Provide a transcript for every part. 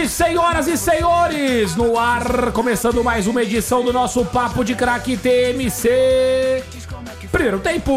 noite, senhoras e senhores! No ar, começando mais uma edição do nosso Papo de Craque TMC. Primeiro tempo!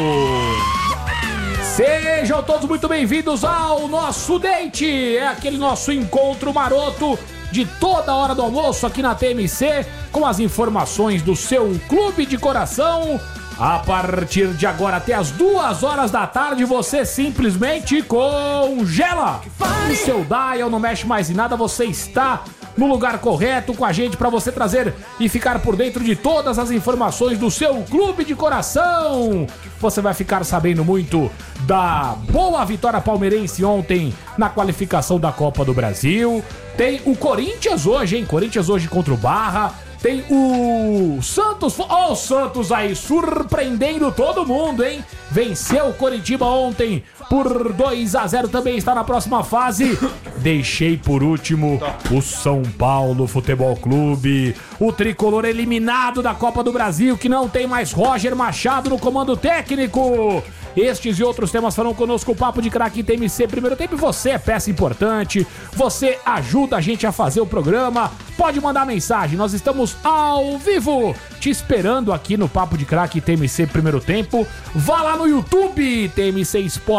Sejam todos muito bem-vindos ao nosso date! É aquele nosso encontro maroto de toda hora do almoço aqui na TMC, com as informações do seu clube de coração. A partir de agora até as 2 horas da tarde, você simplesmente congela o seu dial, não mexe mais em nada, você está no lugar correto com a gente para você trazer e ficar por dentro de todas as informações do seu clube de coração. Você vai ficar sabendo muito da boa vitória palmeirense ontem na qualificação da Copa do Brasil. Tem o Corinthians hoje, hein? Corinthians hoje contra o Barra. Tem o Santos, ó o Santos aí, surpreendendo todo mundo, hein? Venceu o Coritiba ontem por 2-0, também está na próxima fase. Deixei por último o São Paulo Futebol Clube, o tricolor eliminado da Copa do Brasil, que não tem mais Roger Machado no comando técnico. Estes e outros temas farão conosco o Papo de Craque TMC Primeiro Tempo. Você é peça importante, você ajuda a gente a fazer o programa. Pode mandar mensagem, nós estamos ao vivo te esperando aqui no Papo de Craque TMC Primeiro Tempo. Vá lá no YouTube, TMC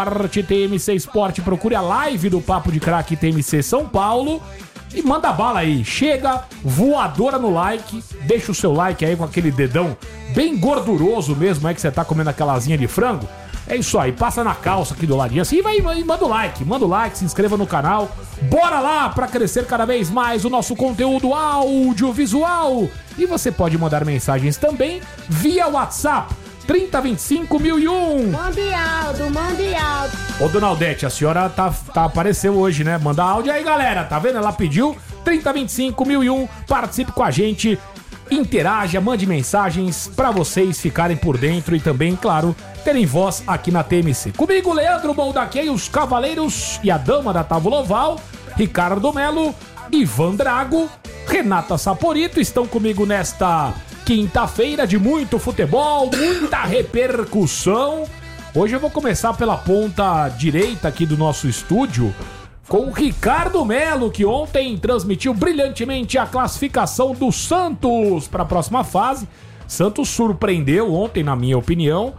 Esporte, procure a live do Papo de Craque TMC São Paulo e manda bala aí. Chega voadora no like, deixa o seu like aí com aquele dedão bem gorduroso mesmo, aí que você tá comendo aquela asinha de frango. É isso aí, passa na calça aqui do ladinho assim e manda o like, se inscreva no canal. Bora lá para crescer cada vez mais o nosso conteúdo audiovisual. E você pode mandar mensagens também via WhatsApp 3025-1001. Mande áudio. Ô, Dona Aldete, a senhora apareceu hoje, né? Manda áudio aí, galera, tá vendo? Ela pediu 3025-1001, participe com a gente. Interaja, mande mensagens pra vocês ficarem por dentro e também, claro, terem voz aqui na TMC. Comigo, Leandro Boldaquei, os Cavaleiros e a Dama da Tábua Oval, Ricardo Melo, Ivan Drago, Renata Saporito estão comigo nesta quinta-feira de muito futebol, muita repercussão. Hoje eu vou começar pela ponta direita aqui do nosso estúdio, com o Ricardo Melo, que ontem transmitiu brilhantemente a classificação do Santos para a próxima fase. Santos surpreendeu ontem, na minha opinião.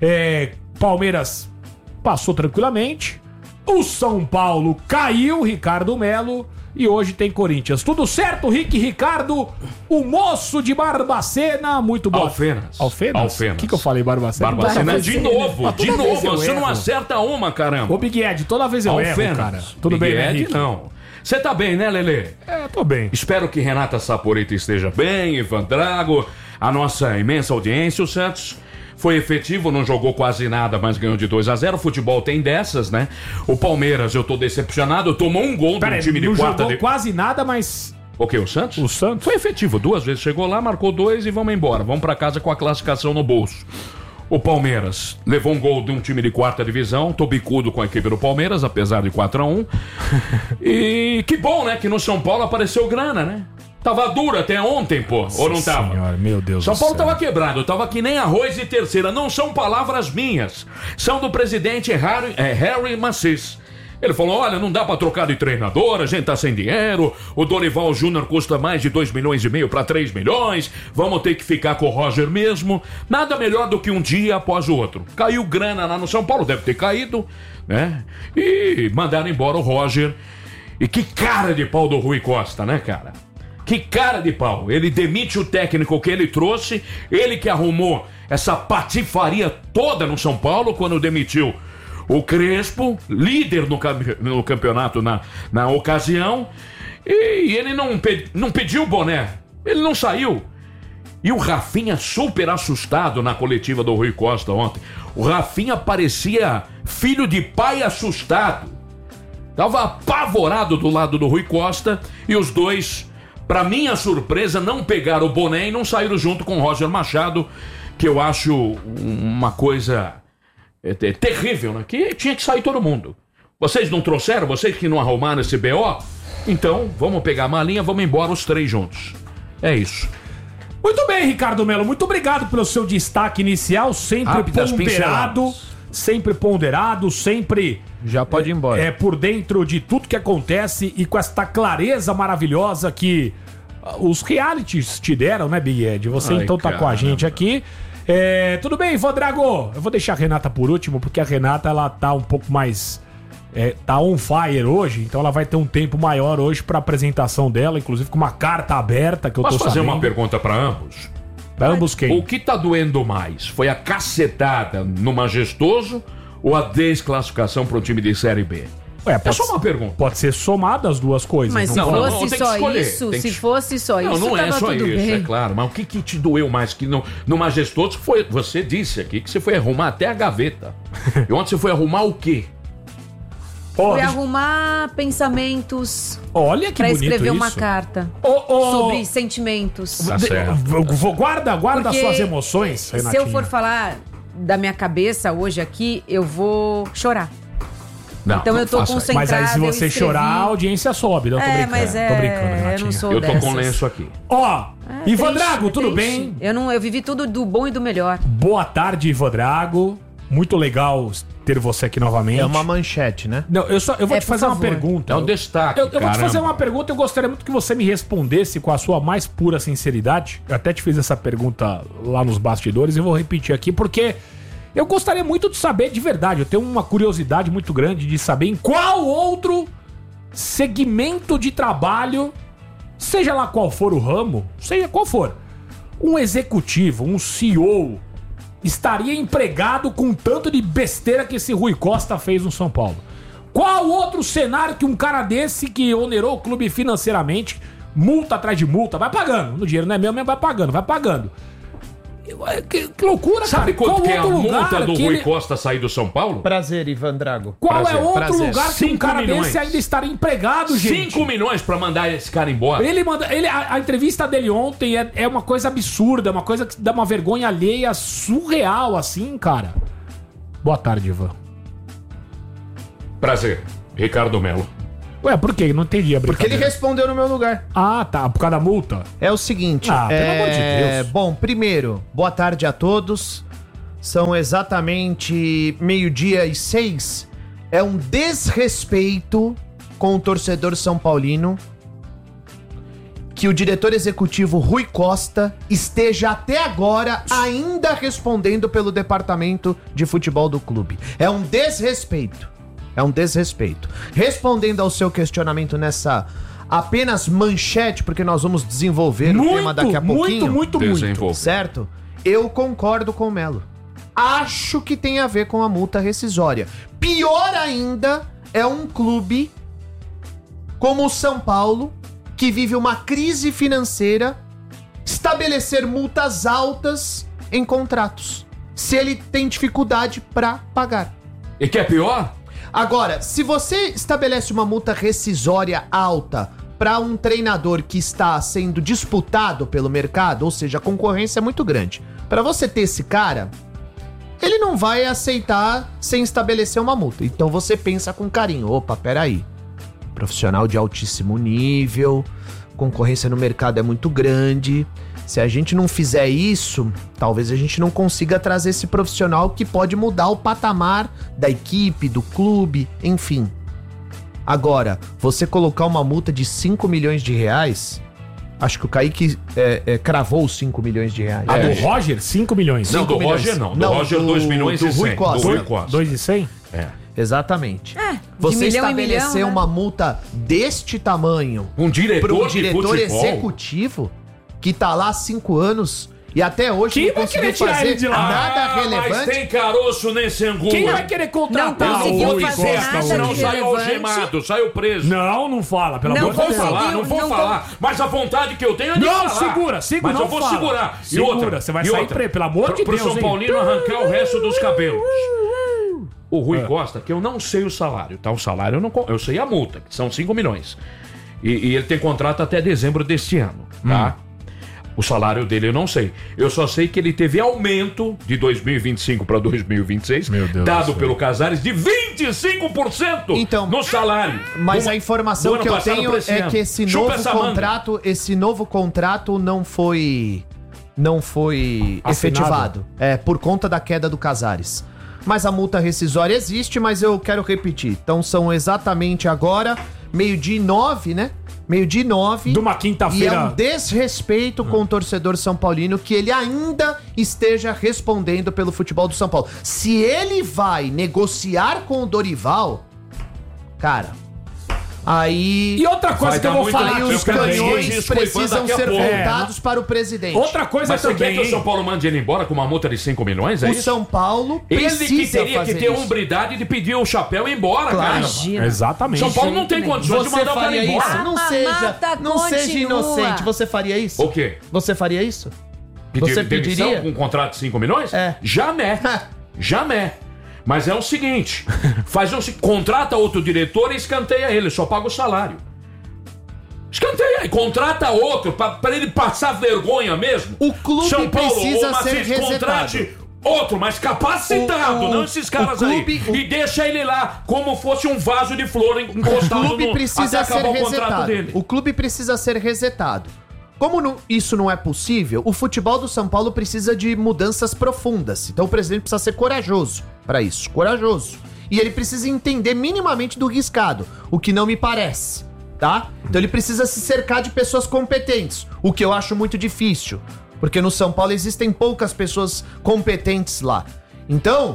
Palmeiras passou tranquilamente. O São Paulo caiu, Ricardo Melo. E hoje tem Corinthians. Tudo certo, Ricardo? O moço de Barbacena, muito bom. Alfenas. O que eu falei, Barbacena? Barbacena de novo. Você não acerta uma, caramba. Ô, Big Ed, toda vez eu erro, cara. Tudo bem, né, Rick? Não. Você tá bem, né, Lelê? Tô bem. Espero que Renata Saporito esteja bem, Ivan Drago, a nossa imensa audiência. O Santos foi efetivo, não jogou quase nada, mas ganhou de 2-0. O futebol tem dessas, né? O Palmeiras, eu tô decepcionado, tomou um gol do time de quarta. Não jogou quase nada, mas... O quê, o Santos? O Santos. Foi efetivo, 2 vezes chegou lá, marcou 2 e vamos embora. Vamos pra casa com a classificação no bolso. O Palmeiras levou um gol de um time de quarta divisão, tô bicudo com a equipe do Palmeiras, apesar de 4-1. E que bom, né, que no São Paulo apareceu grana, né? Tava duro até ontem, pô. Ou não tava? Senhora, meu Deus São do Paulo céu. tava quebrado, tava que nem arroz de terceira. Não são palavras minhas. São do presidente Harry Macis. Ele falou, olha, não dá pra trocar de treinador, a gente tá sem dinheiro, o Dorival Júnior custa mais de 2,5 milhões pra 3 milhões, vamos ter que ficar com o Roger mesmo. Nada melhor do que um dia após o outro. Caiu grana lá no São Paulo, deve ter caído, né? E mandaram embora o Roger. E que cara de pau do Rui Costa, né, cara? Que cara de pau. Ele demite o técnico que ele trouxe, ele que arrumou essa patifaria toda no São Paulo quando demitiu o Crespo, líder no campeonato na ocasião, e ele não pediu o boné, ele não saiu. E o Rafinha super assustado na coletiva do Rui Costa ontem. O Rafinha parecia filho de pai assustado. Tava apavorado do lado do Rui Costa e os dois, pra minha surpresa, não pegaram o boné e não saíram junto com o Roger Machado, que eu acho uma coisa terrível, né? Que tinha que sair todo mundo. Vocês não trouxeram? Vocês que não arrumaram esse BO? Então, vamos pegar a malinha, vamos embora os 3 juntos. É isso. Muito bem, Ricardo Melo, muito obrigado pelo seu destaque inicial, sempre Rápidas ponderado, sempre ponderado, sempre... Já pode ir embora. Por dentro de tudo que acontece e com esta clareza maravilhosa que os realities te deram, né, Big Ed? Você então tá com a gente aqui. Tudo bem, Vodrago? Eu vou deixar a Renata por último, porque a Renata, ela tá um pouco mais... tá on fire hoje, então ela vai ter um tempo maior hoje pra apreentação dela, inclusive com uma carta aberta que eu tô sabendo. Posso fazer uma pergunta pra ambos? Pra ambos quem? O que tá doendo mais? Foi a cacetada no Majestoso ou a desclassificação pro time de Série B? É só uma pergunta. Pode ser somada as duas coisas. Mas se fosse só isso, não é só isso, bem. é claro. Mas o que te doeu mais? Que no Majestoso você disse aqui que você foi arrumar até a gaveta. E ontem você foi arrumar o quê? Fui arrumar pensamentos. Olha que pra bonito escrever isso. uma carta sobre sentimentos. Tá certo. Guarda suas emoções, Renatinha. Se eu for falar da minha cabeça hoje aqui, eu vou chorar. Não, então eu tô concentrada. Mas aí se você chorar, a audiência sobe. Não, tô brincando. Mas tô brincando, Renatinha. eu não sou Eu tô dessas. com lenço aqui. Ivan Drago, tudo bem? Eu vivi tudo do bom e do melhor. Boa tarde, Ivan Drago. Muito legal ter você aqui novamente. É uma manchete, né? Não, eu vou te fazer uma pergunta. É um destaque, Eu vou te fazer uma pergunta e eu gostaria muito que você me respondesse com a sua mais pura sinceridade. Eu até te fiz essa pergunta lá nos bastidores e vou repetir aqui, porque eu gostaria muito de saber de verdade. Eu tenho uma curiosidade muito grande de saber em qual outro segmento de trabalho, seja lá qual for o ramo, seja qual for, um executivo, um CEO... estaria empregado com tanto de besteira que esse Rui Costa fez no São Paulo. Qual outro cenário que um cara desse que onerou o clube financeiramente, multa atrás de multa, vai pagando, no dinheiro não é meu, mas vai pagando. Que loucura, Sabe cara. quanto que é a multa do Rui ele... Costa sair do São Paulo? Prazer, Ivan Drago. Qual Prazer. é outro Prazer. lugar que um cara 5 milhões. desse ainda estaria empregado, gente? 5 milhões pra mandar esse cara embora. A entrevista dele ontem é uma coisa absurda, uma coisa que dá uma vergonha alheia surreal, assim, cara. Boa tarde, Ivan. Prazer, Ricardo Melo. Ué, por quê? Não entendi a Porque brincadeira. ele respondeu no meu lugar. Ah, tá. Por causa da multa? É o seguinte. Pelo amor de Deus. Bom, primeiro, boa tarde a todos. São exatamente 12:06. É um desrespeito com o torcedor são paulino que o diretor executivo Rui Costa esteja até agora ainda respondendo pelo departamento de futebol do clube. É um desrespeito. Respondendo ao seu questionamento nessa apenas manchete, porque nós vamos desenvolver o tema daqui a pouquinho. Muito. Certo? Eu concordo com o Melo. Acho que tem a ver com a multa rescisória. Pior ainda é um clube como o São Paulo, que vive uma crise financeira, estabelecer multas altas em contratos, se ele tem dificuldade para pagar. E que é pior? Agora, se você estabelece uma multa rescisória alta para um treinador que está sendo disputado pelo mercado, ou seja, a concorrência é muito grande, para você ter esse cara, ele não vai aceitar sem estabelecer uma multa. Então você pensa com carinho, opa, peraí, profissional de altíssimo nível, concorrência no mercado é muito grande. Se a gente não fizer isso, talvez a gente não consiga trazer esse profissional que pode mudar o patamar da equipe, do clube, enfim. Agora, você colocar uma multa de 5 milhões de reais, acho que o Kaique cravou os 5 milhões de reais. A do Roger, 5 milhões. Não, do Roger não. Do Roger, 2 milhões e 100. Rui Costa. Do Rui Costa. 2 e 100? Exatamente. De Você milhão em estabelecer milhão, né? uma multa deste tamanho Um diretor, para um de diretor futebol. executivo que tá lá há 5 anos e até hoje Quem não vai conseguiu querer tirar fazer ele de lá? nada Mas relevante. tem caroço nesse angu. Quem vai querer contratar Não conseguiu o Rui fazer Costa nada hoje? Senão de saiu relevante. algemado, saiu preso. Não fala, pelo Não amor de Vou Deus. falar, não vou não falar. Mas a vontade que eu tenho é de Não, falar. segura, Mas não eu vou fala. segurar. Segura, você vai sair preso, pelo amor de pro Deus, São hein? Paulino arrancar o resto dos cabelos. O Rui Costa, que eu não sei o salário, tá? O salário eu sei a multa, que são 5 milhões. E ele tem contrato até dezembro deste ano, tá? O salário dele eu não sei. Eu só sei que ele teve aumento de 2025 para 2026, Meu Deus do dado céu. pelo Casares, de 25% Então, no salário. Mas Do- a do informação ano que eu passado tenho pra esse é ano. que esse Chupa essa manga. novo contrato não foi Assinado. efetivado. Por conta da queda do Casares. mas a multa rescisória existe, mas eu quero repetir. Então são exatamente agora, 12:09, né? 12:09. De uma E é quinta-feira. um desrespeito com o torcedor São Paulino que ele ainda esteja respondendo pelo futebol do São Paulo. Se ele vai negociar com o Dorival, cara, aí... E outra coisa Vai que eu dar vou muito falar... legal. Aí Eu os quero canhões dizer isso, precisam daqui a ser pouco. voltados para o presidente. Outra coisa Mas você quer que também... o São Paulo mande ele embora com uma multa de 5 milhões? É O isso? São Paulo Ele precisa que teria que fazer ter isso. hombridade de pedir o chapéu e ir embora, Claro. cara. Imagina. Exatamente. São Paulo não tem condições de Você mandar o cara faria embora. isso? Não A seja, mamata não seja continua. inocente. Você faria isso? O quê? Você faria isso? Pedir Você demissão pediria? com um contrato de 5 milhões? É. Jamais. Jamais. Mas é o seguinte, contrata outro diretor e escanteia ele, só paga o salário. Escanteia e contrata outro pra ele passar vergonha mesmo. O clube São Paulo, precisa ô, Macís, ser contrate outro, mas capacitado, O- não esses caras o clube- aí. E deixa ele lá como fosse um vaso de flor encostado O clube no, precisa até ser acabar o contrato resetado. dele. O clube precisa ser resetado. Como isso não é possível, o futebol do São Paulo precisa de mudanças profundas. Então o presidente precisa ser corajoso para isso, corajoso. E ele precisa entender minimamente do riscado, o que não me parece, tá? Então ele precisa se cercar de pessoas competentes, o que eu acho muito difícil, porque no São Paulo existem poucas pessoas competentes lá. Então,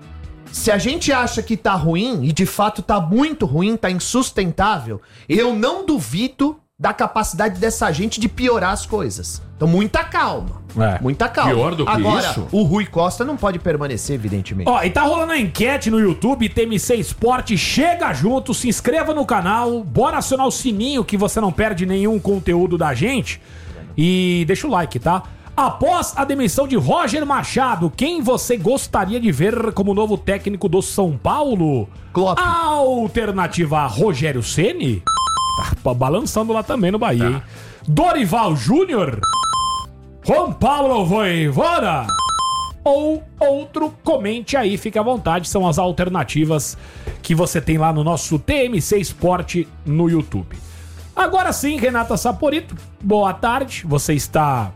se a gente acha que tá ruim, e de fato tá muito ruim, tá insustentável, eu não duvido da capacidade dessa gente de piorar as coisas. Então, muita calma. É. Muita calma. Pior do que Agora, isso? o Rui Costa não pode permanecer, evidentemente. Ó, e tá rolando a enquete no YouTube, TMC Esporte, chega junto, se inscreva no canal, bora acionar o sininho que você não perde nenhum conteúdo da gente e deixa o like, tá? Após a demissão de Roger Machado, quem você gostaria de ver como novo técnico do São Paulo? Klopp. Alternativa a Rogério Ceni? Tá balançando lá também no Bahia, hein? Dorival Júnior? Juan Paulo Voivoda? Ou outro, comente aí, fique à vontade, são as alternativas que você tem lá no nosso TMC Esporte no YouTube. Agora sim, Renata Saporito, boa tarde, você está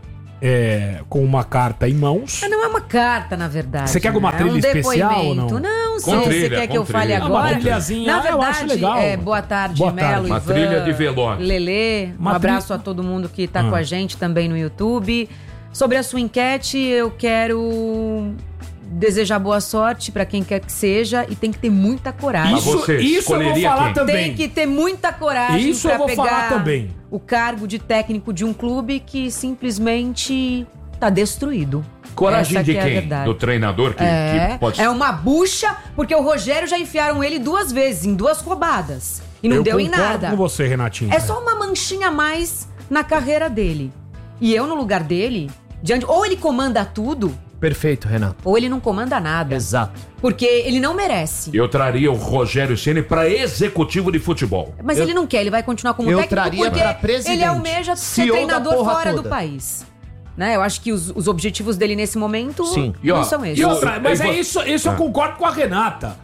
com uma carta em mãos. Não é uma carta, na verdade. Você quer alguma né? trilha especial depoimento. ou não? Não, Com você trilha, quer que com eu fale trilha. agora? Uma trilhazinha, Na eu verdade, acho legal. boa tarde, Boa Melo, tarde. Uma Ivan, trilha de velório. Lelê, um Uma abraço a todo mundo que tá com a gente também no YouTube. Sobre a sua enquete, eu quero desejar boa sorte pra quem quer que seja e tem que ter muita coragem. Mas você Isso eu vou escolheria falar quem? também. Tem que ter muita coragem Isso eu pra vou falar pegar também. o cargo de técnico de um clube que simplesmente tá destruído. Coragem Essa de que é a quem? verdade. Do treinador que pode... É uma bucha, porque o Rogério já enfiaram ele 2 vezes, em 2 roubadas. E não Eu deu em concordo nada. com você, Renatinho. É só uma manchinha a mais na carreira dele. E eu, no lugar dele, ou ele comanda tudo, Perfeito, Renato. ou ele não comanda nada. Exato. Porque ele não merece. Eu traria o Rogério Ceni para executivo de futebol. Mas ele não quer, ele vai continuar como eu técnico traria porque pra presidente. ele almeja ser CEO da treinador porra fora toda. do país. Né? Eu acho que os objetivos dele nesse momento Sim. E, ó, não são esses. E outra, mas eu- isso eu concordo com a Renata.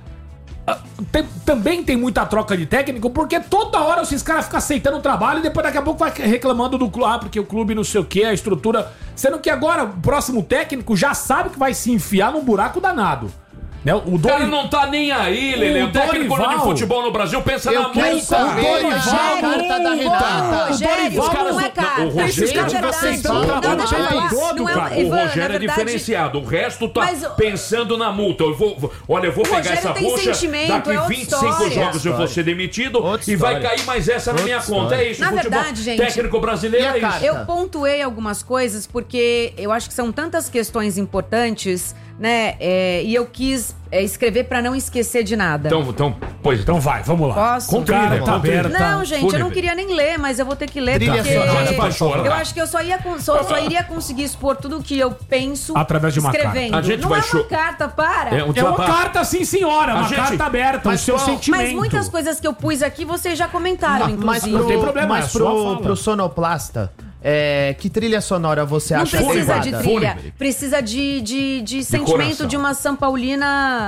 Também tem muita troca de técnico, porque toda hora esses caras ficam aceitando o trabalho e depois daqui a pouco vai reclamando do clube, porque o clube não sei o que, a estrutura. Sendo que agora o próximo técnico já sabe que vai se enfiar num buraco danado. Né? O cara não tá nem aí, Lelê. O técnico Dorival- de futebol no Brasil pensa Eu na quero multa. saber Dorival- da carta da Renata. O Rogério, Dorival- não é não, carta. o Rogério Isso é devia verdade. aceitar o Não, trabalho deixa eu o tempo falar. todo, Não é- cara. O Ivan, Rogério na é verdade, diferenciado. O resto tá Mas pensando na multa. Eu vou pegar Rogério essa tem bucha. sentimento, Daqui é outra 25 história. jogos eu vou ser demitido Outra e vai história. cair mais essa na minha Outra conta. É história. isso, Na futebol. verdade, gente, Técnico brasileiro e a é isso. carta? Eu pontuei algumas coisas porque eu acho que são tantas questões importantes, né? E eu quis escrever pra não esquecer de nada. Então vai, vamos lá. Posso? Com trilha, tá aberta. Não, gente, eu não Fúnebre. queria nem ler, mas eu vou ter que ler Trilha porque sonora, por favor. eu acho que eu só iria conseguir expor tudo o que eu penso Através de uma escrevendo. carta. A gente não vai é uma carta, para. É um É uma carta, sim, senhora. Uma A gente- carta aberta, o Mas seu qual- sentimento. Mas muitas coisas que eu pus aqui vocês já comentaram, Mas inclusive. não tem problema, é mas a sua fala. pro sonoplasta, que trilha sonora você Não acha precisa adequada? de trilha, precisa de sentimento coração. de uma São Paulina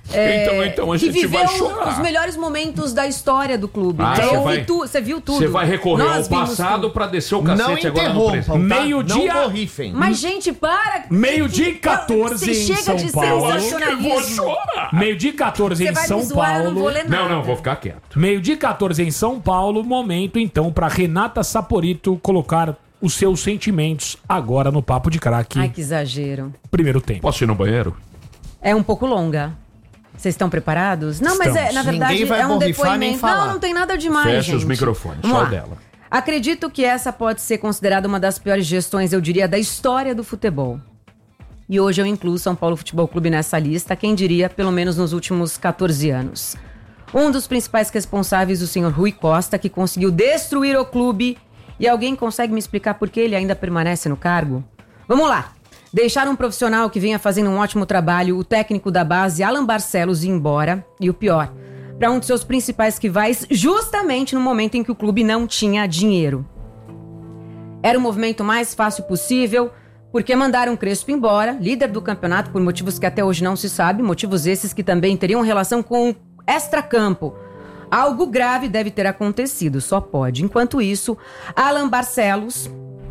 Então a que gente vai viveu chorar. os melhores momentos da história do clube. Ah, Você viu tudo. Você vai recorrer Nós ao vimos passado tudo. pra descer o Não cacete agora no presente. interrompam, tá? Meio-dia- Não borrifem. Mas, gente, para! Meio-dia e 14 Você em chega São de Paulo. sensacionalismo. Meio-dia e 14 Você em vai São me zoar, eu não vou Paulo. ler nada. Não, vou ficar quieto. Meio-dia e 14 em São Paulo. Momento, então, pra Renata Saporito colocar os seus sentimentos agora no Papo de Craque. Ai, que exagero. Primeiro tempo. Posso ir no banheiro? É um pouco longa. Vocês estão preparados? Não, mas Estamos. na verdade, Ninguém vai é um borrifar nem depoimento. falar. Não tem nada demais, Fecha gente. os microfones, Vamos só lá. o dela. Acredito que essa pode ser considerada uma das piores gestões, eu diria, da história do futebol. E hoje eu incluo São Paulo Futebol Clube nessa lista, quem diria, pelo menos nos últimos 14 anos. Um dos principais responsáveis, o senhor Rui Costa, que conseguiu destruir o clube. E alguém consegue me explicar por que ele ainda permanece no cargo? Vamos lá. Deixar um profissional que vinha fazendo um ótimo trabalho, o técnico da base, Alan Barcelos, ir embora. E o pior, para um de seus principais rivais, justamente no momento em que o clube não tinha dinheiro. Era o movimento mais fácil possível, porque mandaram Crespo embora, líder do campeonato, por motivos que até hoje não se sabe, motivos esses que também teriam relação com o extracampo. Algo grave deve ter acontecido, só pode. Enquanto isso, Alan Barcelos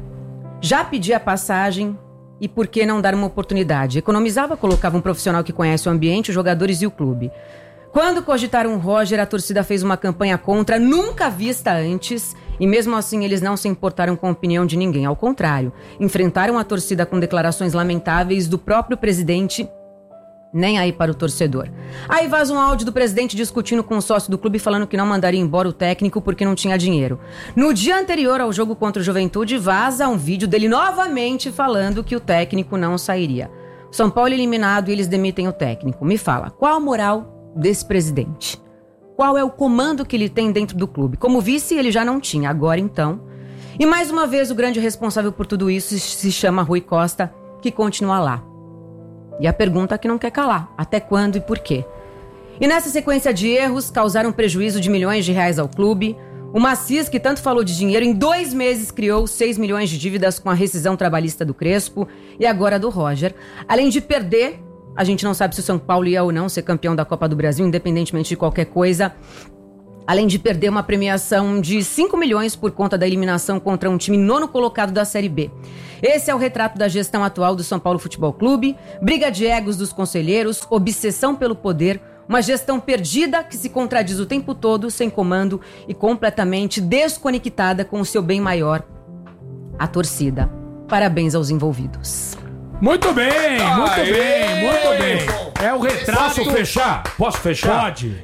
já pedia passagem e por que não dar uma oportunidade? Economizava, colocava um profissional que conhece o ambiente, os jogadores e o clube. Quando cogitaram o Roger, a torcida fez uma campanha contra, nunca vista antes, e mesmo assim eles não se importaram com a opinião de ninguém. Ao contrário, enfrentaram a torcida com declarações lamentáveis do próprio presidente, nem aí para o torcedor. Aí vaza um áudio do presidente discutindo com o sócio do clube, falando que não mandaria embora o técnico porque não tinha dinheiro. No dia anterior ao jogo contra o Juventude, vaza um vídeo dele novamente falando que o técnico não sairia. São Paulo eliminado e eles demitem o técnico. Me fala, qual a moral desse presidente? Qual é o comando que ele tem dentro do clube? Como vice, ele já não tinha, agora então. E mais uma vez, o grande responsável por tudo isso se chama Rui Costa, que continua lá. E a pergunta que não quer calar, até quando e por quê? E nessa sequência de erros, causaram prejuízo de milhões de reais ao clube. O Macias, que tanto falou de dinheiro, em 2 meses criou 6 milhões de dívidas com a rescisão trabalhista do Crespo e agora do Roger. Além de perder, a gente não sabe se o São Paulo ia ou não ser campeão da Copa do Brasil, independentemente de qualquer coisa. Além de perder uma premiação de 5 milhões por conta da eliminação contra um time 9º colocado da Série B. Esse é o retrato da gestão atual do São Paulo Futebol Clube, briga de egos dos conselheiros, obsessão pelo poder, uma gestão perdida que se contradiz o tempo todo, sem comando e completamente desconectada com o seu bem maior, a torcida. Parabéns aos envolvidos. Muito bem, muito Aê! bem, muito bem. É o retrato... Posso fechar? Posso fechar? Pode.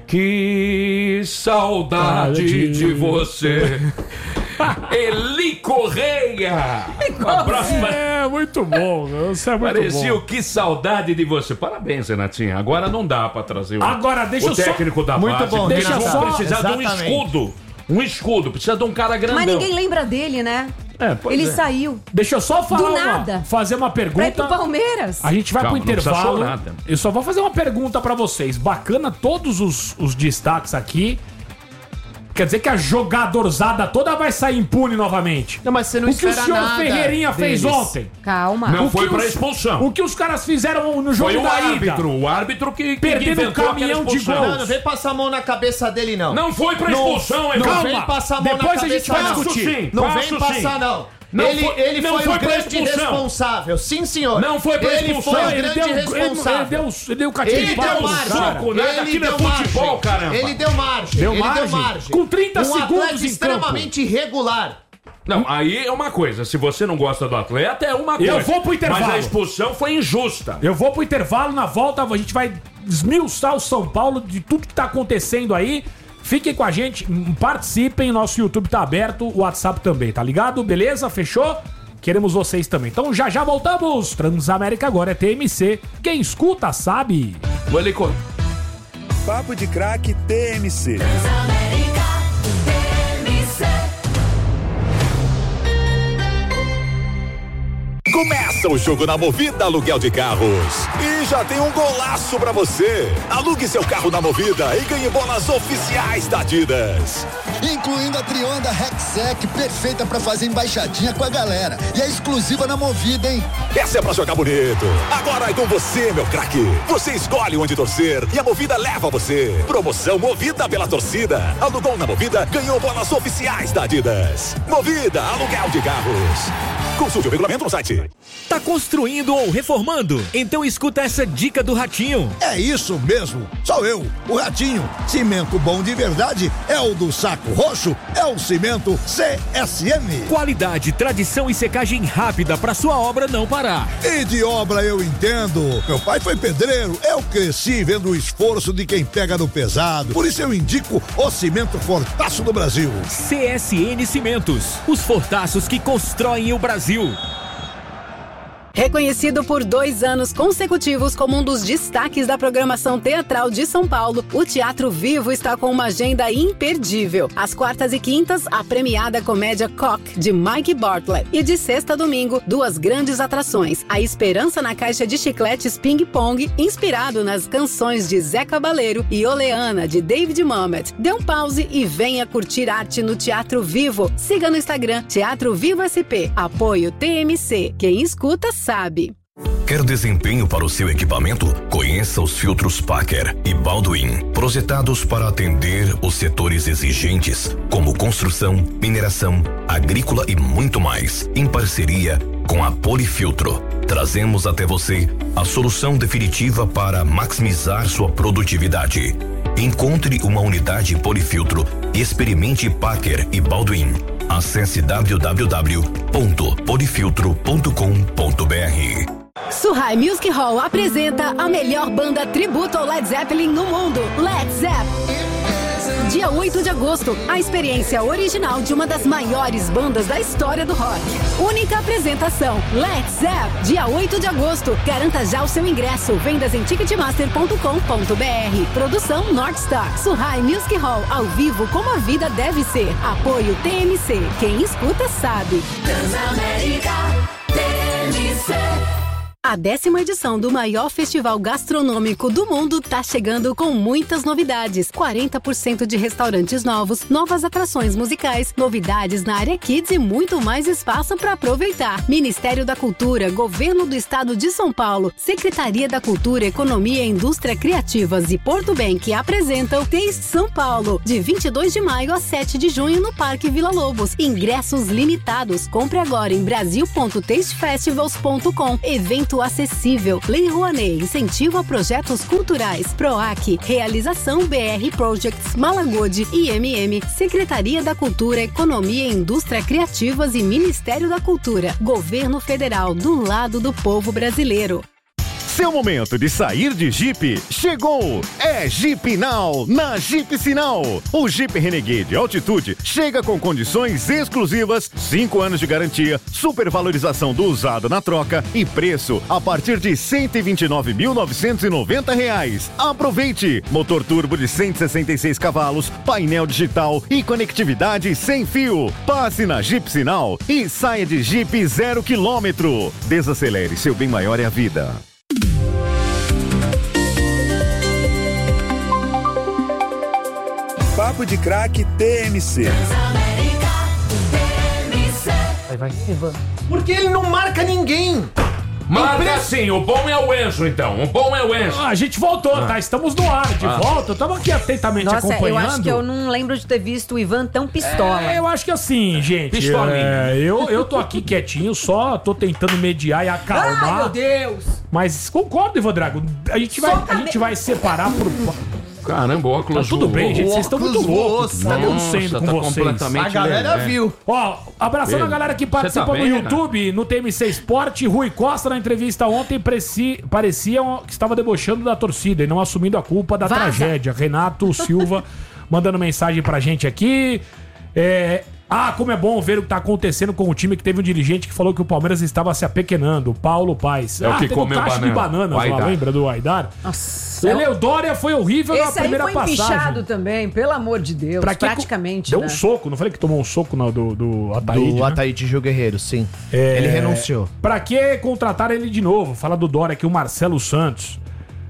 Que saudade de você. Eli Correia. A próxima... É, muito bom. Você é muito Parecia bom. o que saudade de você. Parabéns, Renatinha. Agora não dá pra trazer Agora, deixa o eu só- técnico da Muito base. bom, porque deixa eles eu vão só- precisar de um Exatamente. escudo. Um escudo. Precisa de um cara grandão. Mas ninguém lembra dele, né? Pois Ele é. saiu Deixa eu só falar Do nada. fazer uma pra ir pro pergunta. Palmeiras. A gente vai Calma, pro não precisa intervalo. chorar, tá? Eu só vou fazer uma pergunta pra vocês. Bacana todos os destaques aqui. Quer dizer que a jogadorzada toda vai sair impune novamente. Não, mas você não O que o espera senhor nada Ferreirinha fez deles. ontem? Calma. Não O foi que pra os- expulsão. O que os caras fizeram no jogo Foi o da árbitro. ida? O árbitro que Perdendo inventou o caminhão aquela de expulsão. gols. Não vem passar a mão na cabeça dele, não. Não foi pra Não- expulsão, não Eduardo. vem passar a mão Depois na a gente cabeça, vai não. discutir. Sim, Não passo vem sim. passar, não. Não Ele não foi foi o pra grande expulsão. responsável. Sim, senhor. Não foi pra Ele expulsão. foi o Ele grande deu, responsável. ele deu catinho Ele de deu pau no margem. cara. soco, nada, Ele aquilo é deu futebol, margem. caramba. Ele deu margem. Deu Ele margem? deu margem. Com 30 segundos atleta em campo. extremamente irregular. Não, aí é uma coisa. Se você não gosta do atleta, é uma coisa. Eu vou pro intervalo. Mas a expulsão foi injusta. Eu vou pro intervalo, na volta a gente vai esmiuçar o São Paulo de tudo que tá acontecendo aí. Fiquem com a gente, participem, nosso YouTube tá aberto, o WhatsApp também, tá ligado? Beleza? Fechou? Queremos vocês também. Então já já voltamos. Transamérica agora é TMC. Quem escuta sabe. O Helico... Papo de Craque TMC. Começa Começa o jogo na Movida Aluguel de Carros. E já tem um golaço pra você. Alugue seu carro na Movida e ganhe bolas oficiais da Adidas. Incluindo a Trionda Rexec, perfeita pra fazer embaixadinha com a galera. E é exclusiva na Movida, hein? Essa é pra jogar bonito. Agora é com você, meu craque. Você escolhe onde torcer e a Movida leva você. Promoção Movida pela torcida. Alugou na Movida, ganhou bolas oficiais da Adidas. Movida Aluguel de Carros. Consulte o regulamento no site. Tá construindo ou reformando? Então escuta essa dica do Ratinho. É isso mesmo, sou eu, o Ratinho. Cimento bom de verdade é o do Saco Roxo, é o cimento CSM. Qualidade, tradição e secagem rápida pra sua obra não parar. E de obra eu entendo. Meu pai foi pedreiro, eu cresci vendo o esforço de quem pega no pesado. Por isso eu indico o cimento Fortaço do Brasil. CSN Cimentos, os fortaços que constroem o Brasil. Reconhecido por 2 anos consecutivos como um dos destaques da programação teatral de São Paulo, o Teatro Vivo está com uma agenda imperdível. Às quartas e quintas, a premiada comédia Cock, de Mike Bartlett. E de sexta a domingo, 2 grandes atrações. A Esperança na Caixa de Chicletes Ping Pong, inspirado nas canções de Zé Cabaleiro, e Oleana, de David Mamet. Dê um pause e venha curtir arte no Teatro Vivo. Siga no Instagram, Teatro Vivo SP. Apoio TMC. Quem escuta sabe. Quer desempenho para o seu equipamento? Conheça os filtros Packer e Baldwin, projetados para atender os setores exigentes, como construção, mineração, agrícola e muito mais. Em parceria com a Polifiltro, trazemos até você a solução definitiva para maximizar sua produtividade. Encontre uma unidade Polifiltro e experimente Packer e Baldwin. Acesse www.polifiltro.com.br. Suhai Music Hall apresenta a melhor banda tributo ao Led Zeppelin no mundo, Led Zepp. Dia 8 de agosto, a experiência original de uma das maiores bandas da história do rock. Única apresentação, Led Zepp. Dia 8 de agosto, garanta já o seu ingresso. Vendas em ticketmaster.com.br. Produção Northstar. Suhai Music Hall, ao vivo como a vida deve ser. Apoio TMC. Quem escuta sabe. Transamérica TMC. A 10ª edição do maior festival gastronômico do mundo tá chegando com muitas novidades. 40% de restaurantes novos, novas atrações musicais, novidades na área Kids e muito mais espaço para aproveitar. Ministério da Cultura, Governo do Estado de São Paulo, Secretaria da Cultura, Economia e Indústria Criativas e Porto Bank apresentam Taste São Paulo, de 22 de maio a 7 de junho no Parque Vila Lobos. Ingressos limitados. Compre agora em brasil.tastefestivals.com. Evento acessível. Lei Rouanet, incentivo a projetos culturais. PROAC, realização BR Projects, Malagode, IMM, Secretaria da Cultura, Economia e Indústria Criativas e Ministério da Cultura. Governo Federal, do lado do povo brasileiro. Seu momento de sair de Jeep chegou! É Jeep Now, na Jeep Sinal. O Jeep Renegade Altitude chega com condições exclusivas, 5 anos de garantia, supervalorização do usado na troca e preço a partir de R$ 129.990. Aproveite! Motor turbo de 166 cavalos, painel digital e conectividade sem fio. Passe na Jeep Sinal e saia de Jeep 0 km. Desacelere, seu bem maior é a vida. Papo de Craque TMC. Vai, Ivan. Porque ele não marca ninguém. Marca sim, o bom é o Enzo, então. O bom é o Enzo. A gente voltou, tá? Estamos no ar, de volta. Eu tava aqui atentamente acompanhando. Eu acho que eu não lembro de ter visto o Ivan tão pistola. Eu acho que assim, gente. Pistolinha. Eu tô aqui quietinho, só tô tentando mediar e acalmar. Ai, meu Deus! Mas concordo, Ivan Drago. A gente vai separar por. Caramba, o óculos. Tá tudo bem, gente. Vocês estão muito loucos. Tá acontecendo com vocês. Completamente a galera viu. Ó, abraçando a galera que participa no YouTube, no TMC Esporte. Rui Costa, na entrevista ontem, parecia que estava debochando da torcida e não assumindo a culpa da tragédia. Renato Silva mandando mensagem pra gente aqui. Ah, como é bom ver o que tá acontecendo com o time que teve um dirigente que falou que o Palmeiras estava se apequenando, o Paulo Paes. É o que comeu caixa de bananas lá, lembra do Aidar? Nossa. O Dória foi horrível na primeira passagem. Esse aí foi empichado também, pelo amor de Deus, praticamente, deu né? um soco, não falei que tomou um soco do Ataíde, Do Ataíde Gil Guerreiro, sim. Ele renunciou. Pra que contratar ele de novo? Fala do Dória aqui, o Marcelo Santos.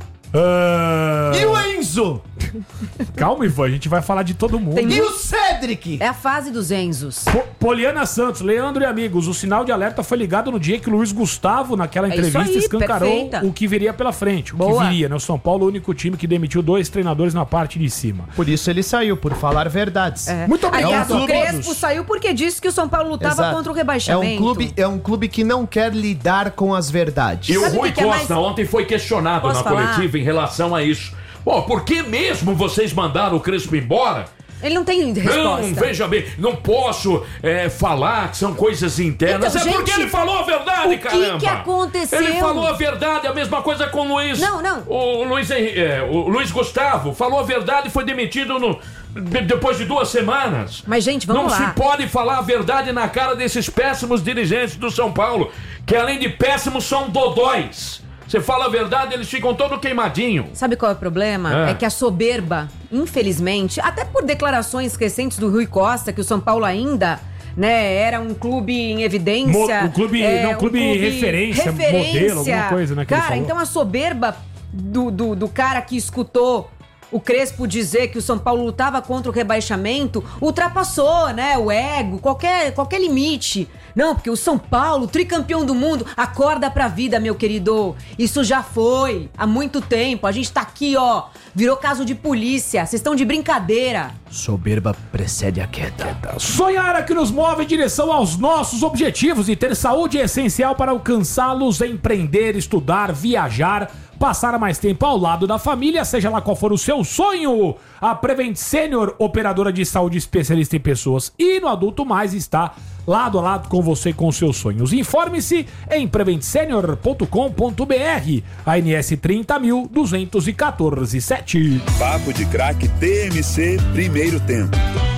E o Enzo? Calma, Ivan, a gente vai falar de todo mundo. E o Cedric? É a fase dos Enzos. Poliana Santos, Leandro e amigos, o sinal de alerta foi ligado no dia que o Luiz Gustavo, naquela entrevista, aí, escancarou perfeita. o que viria pela frente. O Boa. que viria, né? O São Paulo, o único time que demitiu 2 treinadores na parte de cima. Por isso ele saiu, por falar verdades. Muito obrigado Aliás, a o todos. Crespo saiu porque disse que o São Paulo lutava Exato. contra o rebaixamento. É um clube que não quer lidar com as verdades. E o Sabe o Rui que é Costa mais- ontem foi questionado Posso na falar? coletiva em relação a isso. Pô, por que mesmo vocês mandaram o Crespo embora? Ele não tem resposta. Não, veja bem, não posso falar que são coisas internas. Então, é porque gente, ele falou a verdade, o que caramba. que aconteceu? Ele falou a verdade, a mesma coisa com o Luiz. Não. O Luiz Gustavo falou a verdade e foi demitido depois de 2 semanas. Mas, gente, vamos lá. Não se pode falar a verdade na cara desses péssimos dirigentes do São Paulo, que além de péssimos são dodóis. Você fala a verdade, eles ficam todo queimadinho. Sabe qual é o problema? É. É que a soberba, infelizmente, até por declarações recentes do Rui Costa, que o São Paulo ainda, né, era um clube em evidência. Um clube referência, modelo, alguma coisa, né? Que ele Cara, falou. então a soberba do cara que escutou o Crespo dizer que o São Paulo lutava contra o rebaixamento ultrapassou, né, o ego, qualquer limite. Não, porque o São Paulo, tricampeão do mundo, acorda pra vida, meu querido. Isso já foi, há muito tempo. A gente tá aqui, ó, virou caso de polícia. Vocês estão de brincadeira. Soberba precede a queda. Sonhar é que nos move em direção aos nossos objetivos e ter saúde é essencial para alcançá-los, empreender, estudar, viajar, passar mais tempo ao lado da família, seja lá qual for o seu sonho. A Prevent Senior, operadora de saúde especialista em pessoas e no Adulto Mais, está lado a lado com você com seus sonhos. Informe-se em preventsenior.com.br, ANS 30.214.7. Papo de Craque TMC, primeiro tempo.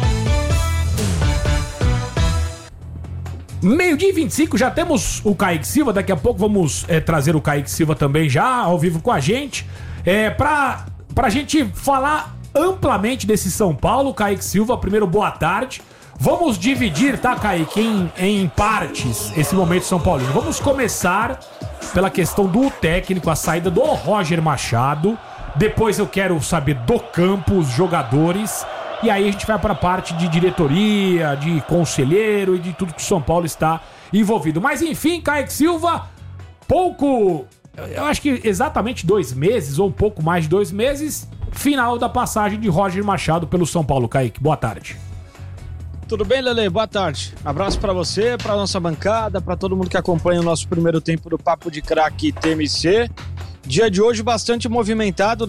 Meio-dia e 25, já temos o Kaique Silva. Daqui a pouco vamos trazer o Kaique Silva também já ao vivo com a gente. Pra gente falar amplamente desse São Paulo. Kaique Silva, primeiro, boa tarde. Vamos dividir, tá, Kaique, em partes esse momento São Paulino. Vamos começar pela questão do técnico, a saída do Roger Machado. Depois eu quero saber do campo, os jogadores. E aí a gente vai para a parte de diretoria, de conselheiro e de tudo que o São Paulo está envolvido. Mas enfim, Kaique Silva, eu acho que exatamente 2 meses, ou um pouco mais de 2 meses, final da passagem de Roger Machado pelo São Paulo. Kaique, boa tarde. Tudo bem, Lele? Boa tarde. Abraço pra você, pra nossa bancada, pra todo mundo que acompanha o nosso primeiro tempo do Papo de Craque TMC. Dia de hoje bastante movimentado